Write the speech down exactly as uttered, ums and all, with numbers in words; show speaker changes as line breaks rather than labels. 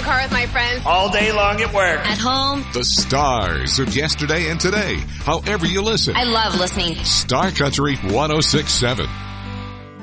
car with my friends.
All day long at work.
At home.
The stars of yesterday and today, however you listen.
I love listening.
Star Country one oh six point seven.